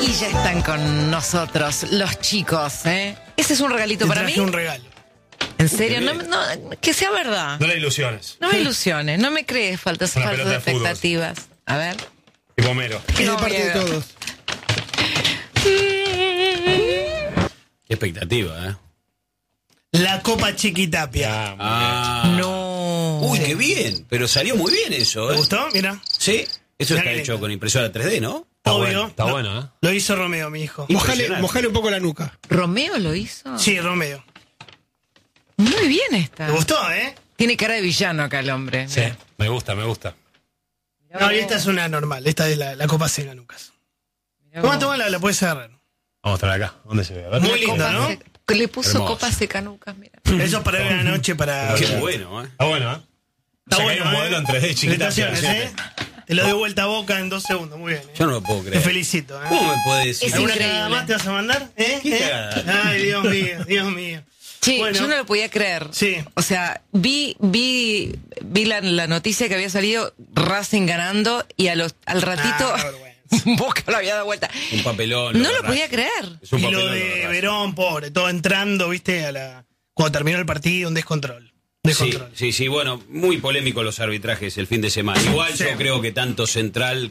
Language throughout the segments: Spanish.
Y ya están con nosotros los chicos, ¿eh? Ese es un regalito para mí. Un regalo. ¿En serio? No, que sea verdad. No le ilusiones. No me ilusiones, no me crees faltas Una pelota de fútbol. expectativas. A ver. Tipo Homero. Es No, de parte de miedo. todos. Qué expectativa, ¿eh? La Copa Chiquitapia. No. Uy, qué bien. Pero salió muy bien eso, ¿Te ¿eh? gustó? Mira. Sí. Eso Mirá está qué hecho lindo. con impresora 3D, ¿no? Obvio. Está bueno, ¿eh? Lo hizo Romeo, mi hijo. Mojale un poco la nuca. ¿Romeo lo hizo? Sí, Romeo. Muy bien esta. ¿Te gustó, eh? Tiene cara de villano acá el hombre. Sí, me gusta. No, y esta es una normal. Esta es la Copa Seca, Lucas. Toma, la puedes agarrar. Vamos a estar acá. ¿Dónde se ve? A ver. Muy lindo, ¿no? Le puso Hermoso. copas secanucas, mira. Eso es para ver la noche para. Qué bueno, ¿eh? Está bueno, ¿eh? Está O sea, que bueno, hay un modelo en 3D chiquita. Felicitaciones, ¿eh? Te lo doy vuelta a boca en 2 segundos. Muy bien. ¿eh? Yo no lo puedo Te creer. felicito, ¿eh? ¿Cómo me puede decir? Es ¿Alguna increíble. cagada más te vas a mandar? ¿Eh? ¿Qué ¿Eh? cagada? Ay, Dios mío, Dios mío. Che, Bueno. yo no lo podía creer. Sí. O sea, vi la noticia que había salido Racing ganando y al ratito Ah, qué vergüenza. Boca lo había dado vuelta. Un papelón. No lo agarrás. podía creer. Es un Y papelón. lo de agarrás. Verón, pobre, todo entrando, viste, cuando terminó el partido, un descontrol. Sí, bueno, muy polémico los arbitrajes el fin de semana. Igual Sí. yo creo que tanto Central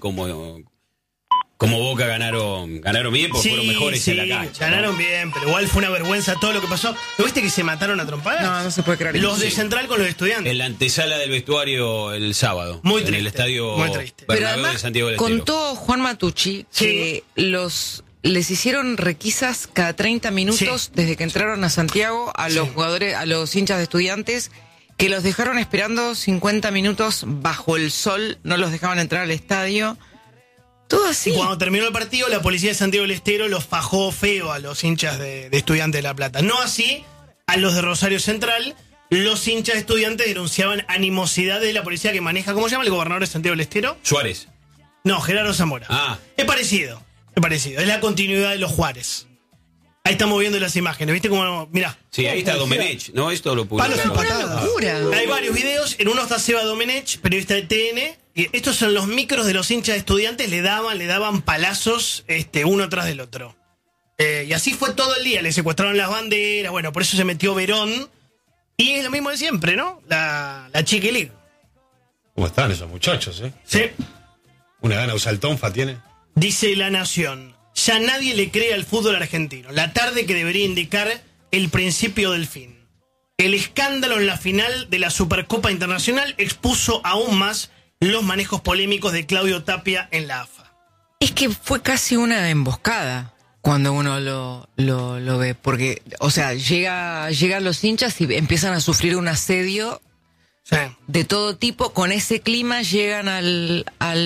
como Boca ganaron bien porque fueron mejores en la cancha. Ganaron bien, pero igual fue una vergüenza todo lo que pasó. ¿No viste que se mataron a trompadas? No, no se puede creer. Los de Sí. Central con los estudiantes. En la antesala del vestuario el sábado. Muy En triste, el estadio muy triste. Pero Bernabéu de además Santiago del Estero. contó Juan Matucci que les hicieron requisas cada 30 minutos Sí. desde que entraron a Santiago a los jugadores, a los hinchas de Estudiantes, que los dejaron esperando 50 minutos bajo el sol, no los dejaban entrar al estadio. Todo así. Y cuando terminó el partido, la policía de Santiago del Estero los fajó feo a los hinchas de Estudiantes de La Plata. No así a los de Rosario Central. Los hinchas de Estudiantes denunciaban animosidad de la policía que maneja, ¿cómo se llama el gobernador de Santiago del Estero? Suárez. No, Gerardo Zamora. Ah. Es parecido. Es la continuidad de los Juárez. Ahí estamos viendo las imágenes, ¿viste cómo? Mirá. Sí, ahí está Domenech, ¿no? Esto lo publicó. Palos y patadas. Locura. Hay varios videos, en uno está Seba Domenech, periodista de TN. Y estos son los micros de los hinchas de Estudiantes, le daban palazos uno tras del otro. Y así fue todo el día, le secuestraron las banderas, bueno, por eso se metió Verón. Y es lo mismo de siempre, ¿no? La Chiqui League. ¿Cómo están esos muchachos, eh? Sí. Una gana usaltonfa tiene. Dice La Nación, ya nadie le cree al fútbol argentino. La tarde que debería indicar el principio del fin. El escándalo en la final de la Supercopa Internacional expuso aún más los manejos polémicos de Claudio Tapia en la AFA. Es que fue casi una emboscada cuando uno lo ve, porque, o sea, llegan los hinchas y empiezan a sufrir un asedio Sí. de todo tipo. Con ese clima llegan al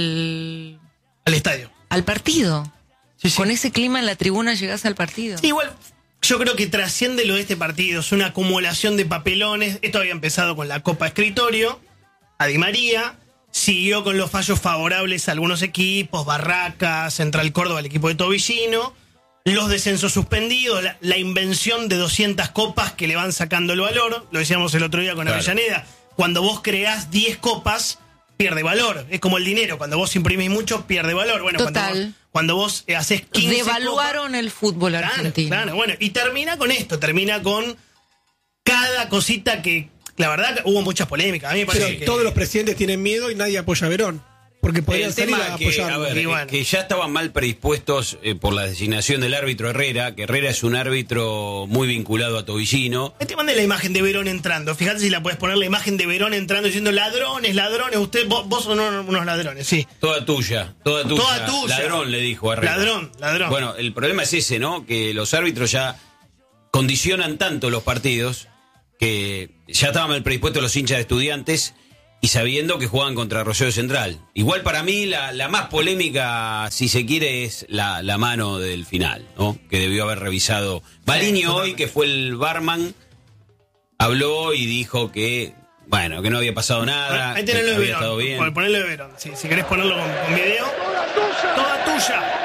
Al estadio. partido. Sí, sí. Con ese clima en la tribuna llegás al partido. Sí, igual, yo creo que trasciende lo de este partido. Es una acumulación de papelones. Esto había empezado con la Copa Escritorio, a Di María. Siguió con los fallos favorables a algunos equipos, Barracas, Central Córdoba, el equipo de Tobillino. Los descensos suspendidos, la invención de 200 copas que le van sacando el valor. Lo decíamos el otro día con Claro. Avellaneda. Cuando vos creás 10 copas, pierde valor. Es como el dinero. Cuando vos imprimís mucho, pierde valor. Bueno, Total. cuando vos haces 15 Devaluaron el fútbol Claro, argentino. claro, bueno, y termina con esto, termina con cada cosita que, la verdad, hubo muchas polémicas. A mí me Pero parece que todos los presidentes tienen miedo y nadie apoya a Verón. Porque podrían El salir tema a que, apoyarlo. a ver, Y bueno. que ya estaban mal predispuestos por la designación del árbitro Herrera, que Herrera es un árbitro muy vinculado a Tobillino. te mandé la imagen de Verón entrando. Fíjate si la puedes poner, la imagen de Verón entrando diciendo ladrones, vos son unos ladrones, sí. Toda tuya. Toda tuya. Ladrón, le dijo a Herrera. Ladrón. Bueno, el problema es ese, ¿no? Que los árbitros ya condicionan tanto los partidos que ya estaban mal predispuestos los hinchas de Estudiantes y sabiendo que juegan contra Rosario Central. Igual para mí la más polémica, si se quiere, es la mano del final, ¿no? Que debió haber revisado. Baliño hoy, que fue el barman, habló y dijo que, bueno, que no había pasado nada, Ahí que tenés lo de había estado Verón. bien. Ponelo de Verón. Sí, si querés ponerlo con video. Toda tuya.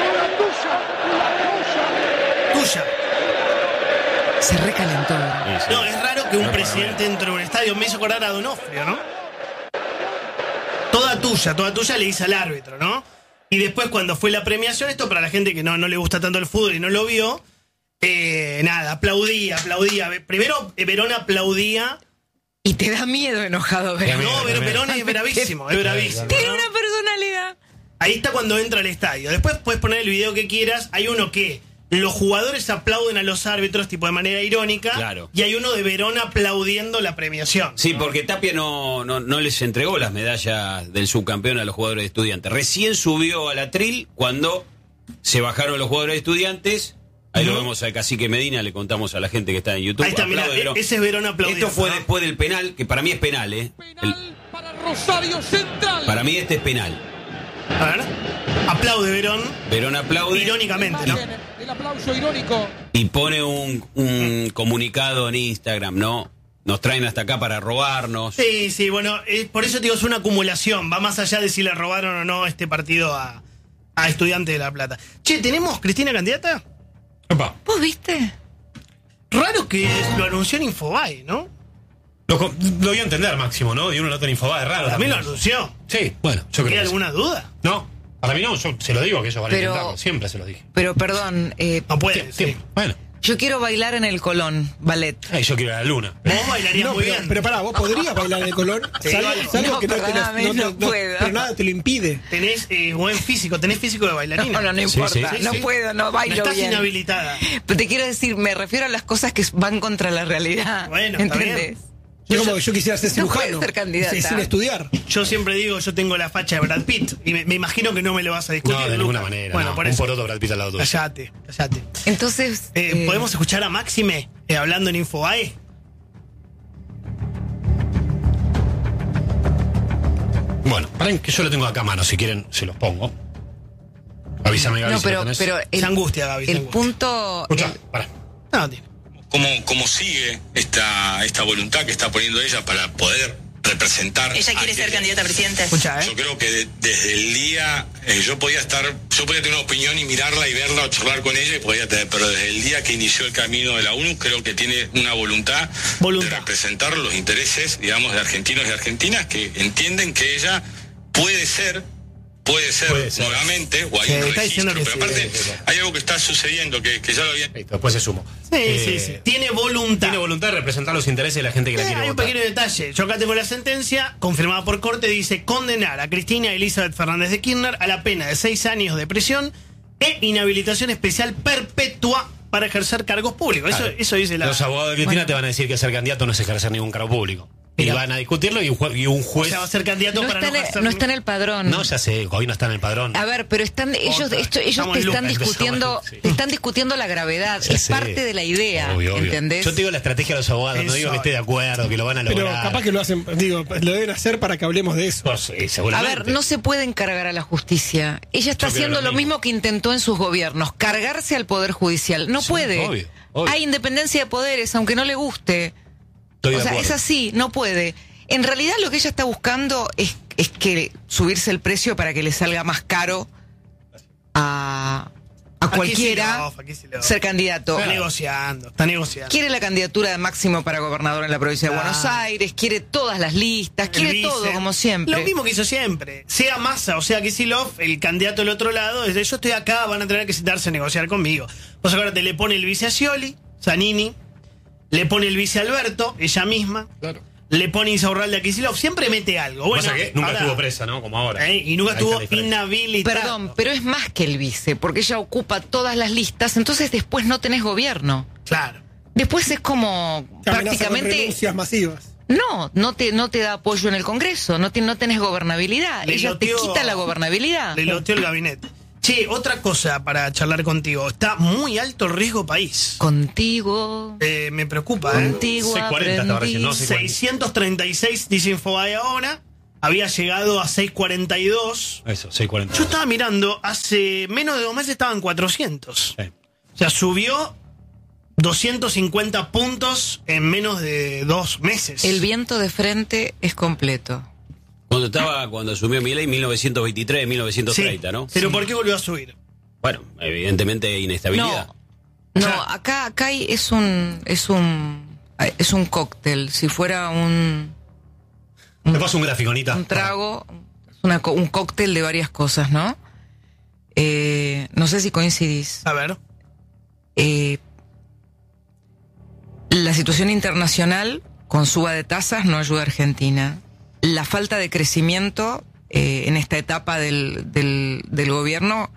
Tuya. Se recalentó. Sí, sí. No, es raro que un presidente entre a un estadio. Me hizo acordar a Donofrio, ¿no? Toda tuya le dice al árbitro, ¿no? Y después cuando fue la premiación, esto para la gente que no le gusta tanto el fútbol y no lo vio, nada, aplaudía. Primero Verón aplaudía. Y te da miedo enojado, Verón. No, Verón es bravísimo, es bravísimo. Tiene ¿no? una personalidad. Ahí está cuando entra al estadio. Después puedes poner el video que quieras. Hay uno que los jugadores aplauden a los árbitros, tipo de manera irónica. Claro. Y hay uno de Verón aplaudiendo la premiación. Sí, porque Tapia no les entregó las medallas del subcampeón a los jugadores de Estudiantes. Recién subió al atril cuando se bajaron los jugadores de Estudiantes. Ahí lo vemos al cacique Medina, le contamos a la gente que está en YouTube. Ahí está, mirá, Aplaude, Verón. ese es Verón aplaudiendo. Esto fue ¿no? después del penal, que para mí es penal, ¿eh? Para Rosario Central. Para mí este es penal. A ver. Aplaude Verón. Verón aplaude Irónicamente, ¿no? El aplauso irónico. y pone un comunicado en Instagram, ¿no? Nos traen hasta acá para robarnos. Sí, bueno, por eso te digo, es una acumulación. Va más allá de si le robaron o no este partido a Estudiantes de La Plata. Che, ¿tenemos Cristina candidata? Opa. ¿Vos viste? Raro que lo anunció en Infobae, ¿no? Lo voy a entender, Máximo, ¿no? Y uno nota en Infobae, raro. También lo también. anunció. Sí, bueno, yo creo ¿Hay que alguna duda? sí. No, para mí no, yo se lo digo que ellos van a Pero- intentarlo. Siempre se lo dije. Pero perdón, No puede, sí. Bueno, yo quiero bailar en el Colón, ballet. yo quiero ir a la luna. Vos bailarías No, muy pero, bien. pero pará, vos podrías bailar en el Colón. Sí, Salvo vale. No, que no perdóname, no puedo. Pero nada te lo impide. Tenés buen físico, tenés físico de bailarina. No Sí, importa, sí, no sí. puedo, no No bailo estás bien. inhabilitada. Pero te quiero decir, me refiero a las cosas que van contra la realidad. Bueno, está ¿entendés? Es como que yo quisiera ser No cirujano. puedes ser candidata. Sin estudiar. Yo siempre digo, yo tengo la facha de Brad Pitt. Y me imagino que no me lo vas a discutir. No, de Luca. ninguna manera. Bueno, no. por Un eso. poroto Brad Pitt al lado tuyo. Cállate. Entonces, ¿Podemos escuchar a Máxime hablando en Infobae? Bueno, paren que yo lo tengo acá a mano, si quieren se los pongo. Avísame, Gaby, no, si lo pero, tenés. pero Se angustia, Gaby, se el angustia. punto, Escuchá, pará. No, tío. ¿Cómo sigue esta voluntad que está poniendo ella para poder representar? Ella quiere ser candidata a presidente. Escucha, Yo creo que desde el día yo podía tener una opinión y mirarla y verla o charlar con ella y podía tener, pero desde el día que inició el camino de la ONU creo que tiene una voluntad de representar los intereses, digamos, de argentinos y argentinas que entienden que ella puede ser nuevamente, o hay Sí, un está diciendo registro, que pero sí, aparte sí. hay algo que está sucediendo que ya lo había... Listo, después se sumo. Sí. Tiene voluntad. Tiene voluntad de representar los intereses de la gente que la quiere Hay un votar. pequeño detalle. Yo acá tengo la sentencia, confirmada por corte, dice condenar a Cristina Elizabeth Fernández de Kirchner a la pena de 6 años de prisión e inhabilitación especial perpetua para ejercer cargos públicos. Claro. Eso dice la... Los abogados de Cristina te van a decir que ser candidato no es ejercer ningún cargo público. Y Mira. van a discutirlo y un O juez... sea, va a ser candidato no para está, ejercer... no está en el padrón. No, ya sé, hoy no está en el padrón. A ver, pero ellos Otra. te están Estamos en Lucas, discutiendo, empezamos, sí. te están discutiendo la gravedad. Ya Es sé. parte de la idea, Obvio. ¿entendés? Yo te digo la estrategia de los abogados, no digo Eso. que esté de acuerdo, que lo van a lograr. Pero capaz que lo hacen, lo deben hacer para que hablemos de eso. Pues, sí, A seguramente. ver, no se puede encargar a la justicia. Ella está Yo creo haciendo lo lo mismo que intentó en sus gobiernos, cargarse al Poder Judicial. No Sí, puede. obvio. Hay independencia de poderes, aunque no le guste. Estoy O de sea, acuerdo. es así, no puede. En realidad lo que ella está buscando es que subirse el precio para que le salga más caro a cualquiera Aquí sí lo- ser candidato. Está negociando. Quiere la candidatura de Máximo para gobernador en la provincia de Claro. Buenos Aires, quiere todas las listas, El quiere vice. todo como siempre. Lo mismo que hizo siempre. Sea Massa o sea Kicillof, el candidato del otro lado, desde yo estoy acá, van a tener que sentarse a negociar conmigo. Vos acuérdate, le pone el vice a Scioli, Zanini, le pone el vice a Alberto, ella misma, Claro. le pone Insaurralde a Kicillof, siempre mete algo. Bueno, Pasa que nunca ahora- estuvo presa, ¿no? Como ahora. Y nunca Ahí está estuvo la diferencia. inhabilitado. Perdón, pero es más que el vice, porque ella ocupa todas las listas, entonces después no tenés gobierno. Claro. Después es como Te amenaza con prácticamente renuncias masivas. no te da apoyo en el Congreso, no tenés gobernabilidad. Le Ella te loteó- quita la gobernabilidad. Le loteó el gabinete. Che, otra cosa para charlar contigo. Está muy alto el riesgo país. Contigo, Me preocupa, contigo 640 estaba recién, ¿no? aprendí. 636, dice Infobae ahora. Había llegado a 642. Eso, 640. Yo estaba mirando, hace menos de 2 meses estaban 400. Sí. O sea, subió 250 puntos en menos de 2 meses. El viento de frente es completo. Cuando asumió Milei, 1923, Sí, 1930, ¿no? pero ¿por qué volvió a subir? Bueno, evidentemente inestabilidad. No, acá es un cóctel. Si fuera un Te paso un graficonita. trago, es un cóctel de varias cosas, ¿no? no sé si coincidís. A ver. La situación internacional con suba de tasas no ayuda a Argentina. La falta de crecimiento en esta etapa del gobierno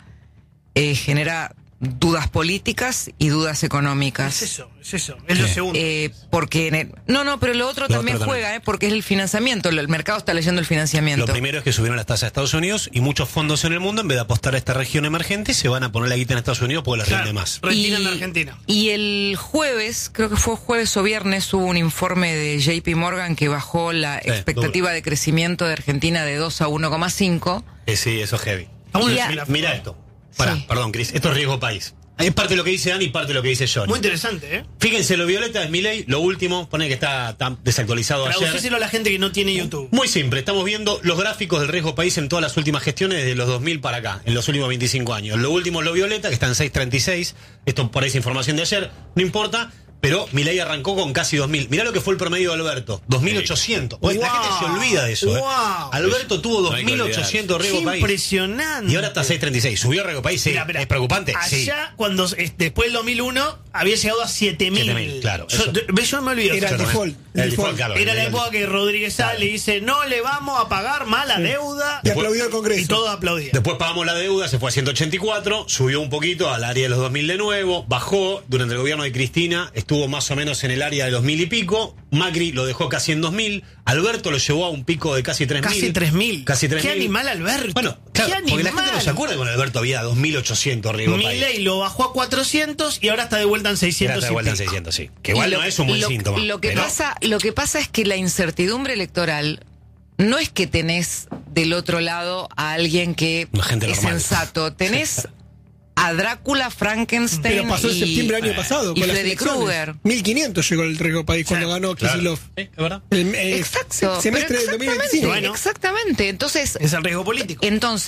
genera dudas políticas y dudas económicas. Es eso, es lo segundo. Porque pero lo otro también juega, porque es el financiamiento. El mercado está leyendo el financiamiento. Lo primero es que subieron las tasas de Estados Unidos y muchos fondos en el mundo, en vez de apostar a esta región emergente, se van a poner la guita en Estados Unidos porque les rinde más. Retiran de Argentina. Y el jueves, creo que fue jueves o viernes, hubo un informe de JP Morgan que bajó la expectativa de crecimiento de Argentina de 2 a 1,5. Sí, eso es heavy. Mira esto. Perdón, Cris, esto es riesgo país. Es parte de lo que dice Dani y parte de lo que dice Johnny. Muy interesante, ¿eh? Fíjense, lo violeta de Milei, lo último, pone que está tan desactualizado ayer. Traducíselo a la gente que no tiene YouTube. Muy simple, estamos viendo los gráficos del riesgo país en todas las últimas gestiones desde los 2000 para acá, en los últimos 25 años. Lo último, lo violeta, que está en 6.36, esto por ahí es información de ayer, no importa. Pero Milei arrancó con casi 2.000. Mirá lo que fue el promedio de Alberto, 2.800. Wow. La gente se olvida de eso. Wow. Alberto tuvo 2.800 riesgo país. Impresionante. Y ahora está 6.36. ¿Subió riesgo país? Sí. Mirá. ¿Es preocupante? Allá, Sí. cuando después del 2001, había llegado a 7.000. 7.000, claro. Yo me olvido. Era el default. El default, claro. Era la época que Rodríguez sale y dice, no le vamos a pagar más la deuda. Y aplaudió el Congreso. Y todos aplaudían. Después pagamos la deuda, se fue a 184, subió un poquito al área de los 2.000 de nuevo, bajó durante el gobierno de Cristina, estuvo más o menos en el área de los 1.000 y pico, Macri lo dejó casi en 2.000, Alberto lo llevó a un pico de casi 3.000. Casi 3.000. Casi 3.000. Qué animal, Alberto. Bueno, claro, qué porque la animal. gente no se acuerda que con Alberto había 2.800 riesgo país. Milei lo bajó a 400 y ahora está de vuelta en 600. Ahora está de vuelta en 600, sí. Que igual Y no es un buen síntoma. Lo que pero- pasa es que la incertidumbre electoral no es que tenés del otro lado a alguien que Una gente es normal. sensato. Tenés a Drácula, Frankenstein Pero pasó en septiembre del año pasado. y con las Freddy elecciones. Krueger. 1.500 llegó el riesgo país cuando ganó Claro. Kicillof. ¿Es verdad? Exacto. Semestre pero del 2025. Bueno. Exactamente. Entonces, Es el riesgo político.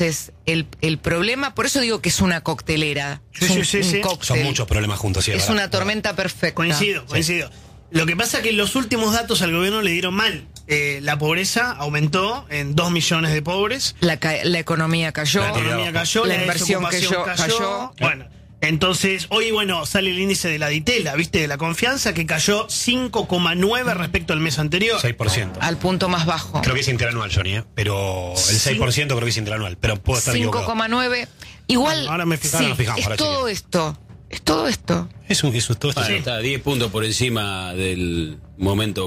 el problema, por eso digo que es una coctelera. Sí, Es un sí. cóctel. Son muchos problemas juntos, sí. Es verdad. una tormenta perfecta. Coincido. Lo que pasa es que en los últimos datos al gobierno le dieron mal. La pobreza aumentó en 2 millones de pobres. La economía cayó. La economía cayó, La la inversión desocupación cayó. Bueno, entonces hoy, sale el índice de la Ditela, ¿viste? De la confianza, que cayó 5,9 respecto al mes anterior. 6%. Al punto más bajo. Creo que es interanual, Johnny, pero el 6% creo que es interanual, pero puedo estar equivocado. 5,9. Igual, Bueno, ahora me fijo. sí, Ahora nos fijamos, es ahora todo chequeo. esto. Es todo esto. Eso todo esto. Bueno, está 10 puntos por encima del momento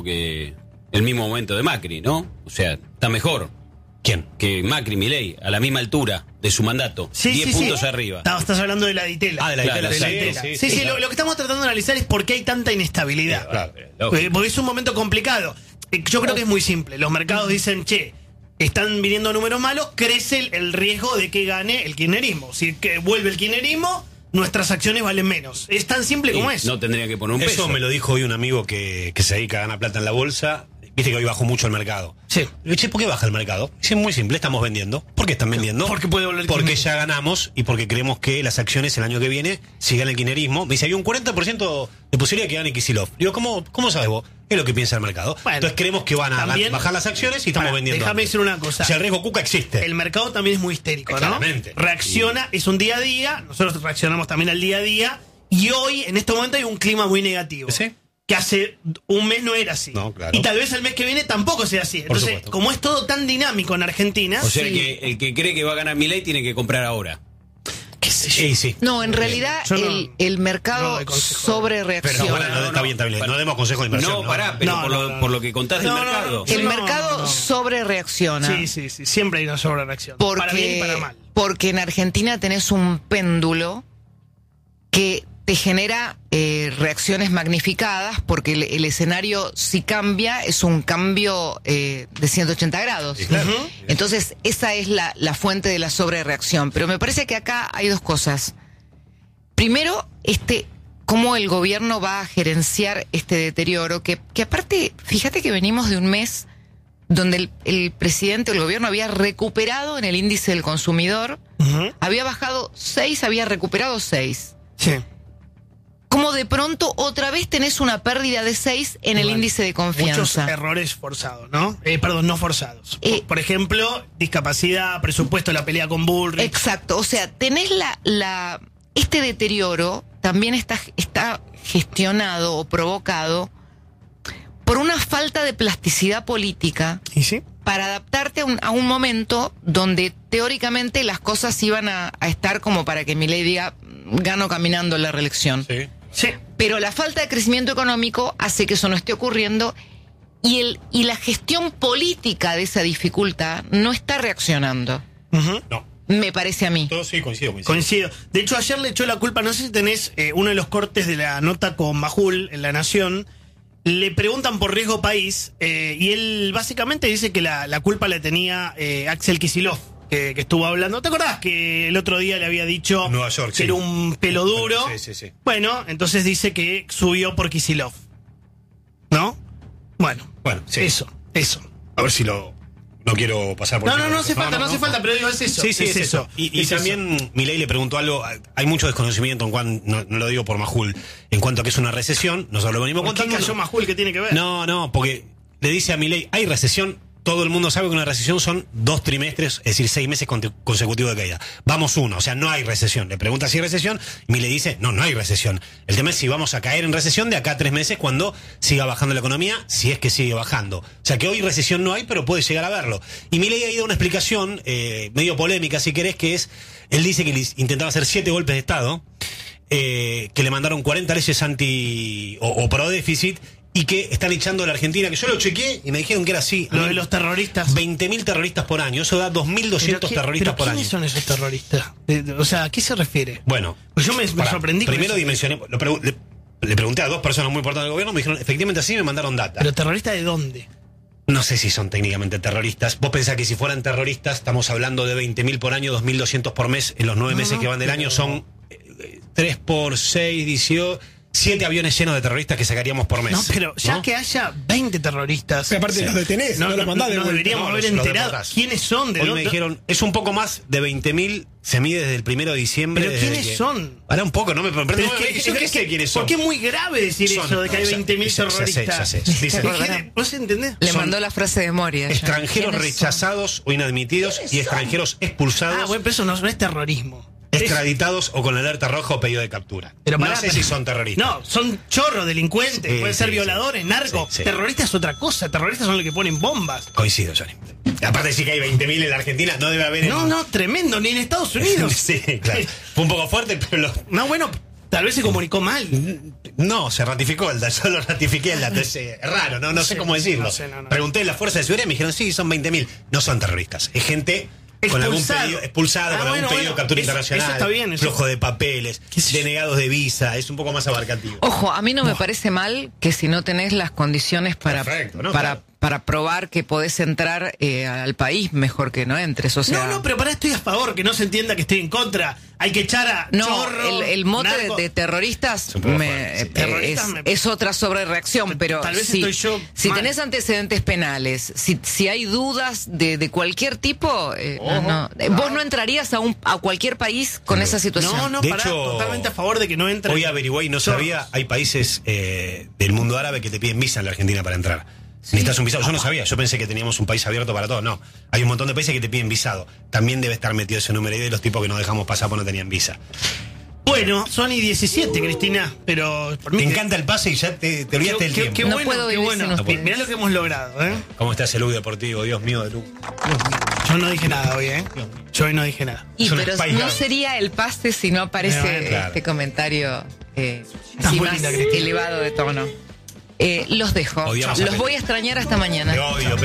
el mismo momento de Macri, ¿no? O sea, está mejor ¿Quién? que Macri, Milei, a la misma altura de su mandato. 10 puntos arriba. Estás hablando de la Ditela. Ah, de la Claro, Ditela, De la sí, Ditela. sí, Sí, claro. lo que estamos tratando de analizar es por qué hay tanta inestabilidad. Claro, Porque es un momento complicado. Yo creo que es muy simple. Los mercados dicen, están viniendo números malos, crece el riesgo de que gane el kirchnerismo. Si que vuelve el kirchnerismo, nuestras acciones valen menos. Es tan simple como es. No tendría que poner un Eso peso. me lo dijo hoy un amigo que se dedica a ganar plata en la bolsa. Viste que hoy bajó mucho el mercado. Sí. Le dije, ¿por qué baja el mercado? Dice, muy simple, estamos vendiendo. ¿Por qué están vendiendo? Porque puede volver el Porque kirchnerismo. ya ganamos y porque creemos que las acciones el año que viene sigan el kirchnerismo. Me dice, hay un 40% de posibilidad que gane Kicillof. Digo, ¿cómo sabes vos? Es lo que piensa el mercado. Bueno, Entonces creemos que van a también- bajar las acciones y estamos vendiendo. Déjame antes. decir una cosa. O sea, el riesgo Cuca existe. El mercado también es muy histérico, ¿no? Claramente. Reacciona, es un día a día, nosotros reaccionamos también al día a día, y hoy, en este momento, hay un clima muy negativo. ¿Sí? Que hace un mes no era así. No, claro. Y tal vez el mes que viene tampoco sea así. Por Entonces, supuesto. como es todo tan dinámico en Argentina. O sea sí. que el que cree que va a ganar Milei tiene que comprar ahora. ¿Qué sé yo? Sí, sí. No, en realidad Yo no- el no mercado doy consejo. sobre Pero reacciona. bueno, está bien, está bien. No demos consejos de inversión. No, pará, pero No, por lo que contaste del No, no, mercado. no. El No, mercado no. sobre reacciona. Sí. Siempre hay una sobrereacción. Para bien y para mal. Porque en Argentina tenés un péndulo que te genera reacciones magnificadas, porque el escenario, si cambia, es un cambio de 180 grados. Sí, claro. Ujú. Entonces, esa es la fuente de la sobrereacción. Pero me parece que acá hay dos cosas. Primero, cómo el gobierno va a gerenciar este deterioro, que aparte, fíjate que venimos de un mes donde el presidente o el gobierno había recuperado en el índice del consumidor, Ujú. había bajado 6, había recuperado 6. Sí. ¿Cómo de pronto otra vez tenés una pérdida de 6 en el índice de confianza. Muchos errores forzados, ¿no? Perdón, no forzados. Por ejemplo, discapacidad, presupuesto, la pelea con Bullrich. Exacto, o sea, tenés este deterioro también está gestionado o provocado por una falta de plasticidad política. ¿Y sí? Para adaptarte a un momento donde teóricamente las cosas iban a estar como para que Milei diga, gano caminando la reelección. Sí. Sí. Pero la falta de crecimiento económico hace que eso no esté ocurriendo y la gestión política de esa dificultad no está reaccionando. Uh-huh. No. Me parece a mí. Todo sí, coincido. Coincido. De hecho, ayer le echó la culpa, no sé si tenés uno de los cortes de la nota con Majul en La Nación. Le preguntan por riesgo país y él básicamente dice que la culpa la tenía Axel Kicillof, que estuvo hablando. ¿Te acordás que el otro día le había dicho Nueva York, que sí. era un pelo duro? Sí. Bueno, entonces dice que subió por Kicillof. ¿No? Bueno, sí. Eso. A ver si no quiero pasar por... No hace falta, pero digo, es eso. Sí, es eso. Y también Milei le preguntó algo, hay mucho desconocimiento en cuanto, no lo digo por Majul, en cuanto a que es una recesión, nosotros lo venimos contando. ¿Por qué cayó Majul? ¿Qué tiene que ver? No, porque le dice a Milei, hay recesión, todo el mundo sabe que una recesión son 2 trimestres, es decir, 6 meses consecutivos de caída. Vamos uno, o sea, no hay recesión. Le pregunta si hay recesión, y Milei dice, no hay recesión. El tema es si vamos a caer en recesión de acá a 3 meses cuando siga bajando la economía, si es que sigue bajando. O sea, que hoy recesión no hay, pero puede llegar a verlo. Y Milei ha ido a una explicación medio polémica, si querés, que es, él dice que intentaba hacer 7 golpes de Estado, que le mandaron 40 leyes o pro déficit, y que están echando a la Argentina, que yo lo chequeé y me dijeron que era así. Lo de los terroristas. 20.000 terroristas por año, eso da 2.200 terroristas por año. ¿Quiénes son esos terroristas? O sea, ¿a qué se refiere? Bueno, pues yo me sorprendí. Primero dimensioné, le pregunté a 2 personas muy importantes del gobierno, me dijeron, efectivamente así, me mandaron data. ¿Pero terroristas de dónde? No sé si son técnicamente terroristas. Vos pensás que si fueran terroristas, estamos hablando de 20.000 por año, 2.200 por mes, en los 9 meses que van del año, son 3 por 6, 18... 7 aviones llenos de terroristas que sacaríamos por mes. No, pero ya que haya 20 terroristas. Pero aparte los detenés, no los mandás de vuelta. Deberíamos haber enterado quiénes son. Hoy me dijeron, es un poco más de 20.000, se mide desde el 1 de diciembre. ¿Pero quiénes son? Para un poco, no me pregunto. Yo qué sé quiénes son. Porque es muy grave decir eso de que hay 20.000 terroristas. Dice, ¿Vos entendés? Le mandó la frase de Moria. Extranjeros rechazados o inadmitidos y extranjeros expulsados. Bueno, pero eso no es terrorismo. Extraditados o con alerta roja o pedido de captura. Pero no sé si son terroristas. No, son chorros, delincuentes, pueden ser violadores, narcos. Sí. Terroristas es otra cosa, terroristas son los que ponen bombas. Coincido, Johnny. Aparte sí que hay 20.000 en la Argentina, no debe haber... No, tremendo, ni en Estados Unidos. Sí, claro. Fue un poco fuerte, pero... No, bueno, tal vez se comunicó mal. No, se ratificó el dato, yo lo ratifiqué el dato. Es raro, no sé cómo decirlo. No. Pregunté en la Fuerza de Seguridad y me dijeron, sí, son 20.000. No son terroristas, es gente... Con algún pedido, expulsado, con algún pedido de captura internacional, eso está bien, flujo de papeles, denegados de visa, es un poco más abarcativo. Ojo, a mí no me parece mal que si no tenés las condiciones para probar que podés entrar al país, mejor que no entres. O sea, no, pero para estoy a favor, que no se entienda que estoy en contra. Hay que echar a chorro, el mote de terroristas es otra sobrereacción, pero tal vez si estoy tenés antecedentes penales, si hay dudas de cualquier tipo, vos no entrarías a cualquier país con esa situación. No, de hecho, totalmente a favor de que no entre. Hoy averigué y no sabía, hay países del mundo árabe que te piden visa en la Argentina para entrar. Necesitas un visado. Yo no sabía, yo pensé que teníamos un país abierto para todos. No, hay un montón de países que te piden visado. También debe estar metido ese número ahí de los tipos que no dejamos pasar porque no tenían visa. Bueno, son y 17, Cristina, pero por mí me encanta el pase y ya te olvidaste del tiempo. Qué no bueno, puedo qué bueno. Mirá lo que hemos logrado, ¿eh? ¿Cómo está ese look deportivo? Dios mío, de look. Yo no dije nada hoy, ¿eh? Yo hoy no dije nada. Pero no sería el pase si no aparece este comentario más elevado de tono. Los dejo. Los voy a extrañar hasta mañana. Te odio,